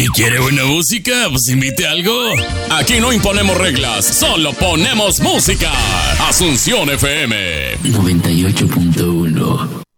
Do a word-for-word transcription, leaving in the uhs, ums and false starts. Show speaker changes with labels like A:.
A: Si quiere buena música, pues invite algo. Aquí no imponemos reglas, solo ponemos música. Asunción F M
B: noventa y ocho punto uno.